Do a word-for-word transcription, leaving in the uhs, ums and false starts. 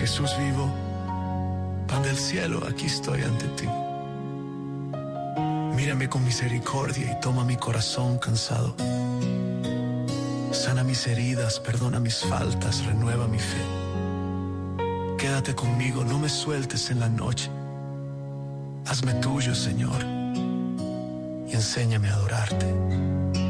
Jesús vivo, pan del cielo, aquí estoy ante ti. Mírame con misericordia y toma mi corazón cansado. Sana mis heridas, perdona mis faltas, renueva mi fe. Quédate conmigo, no me sueltes en la noche. Hazme tuyo, Señor, y enséñame a adorarte.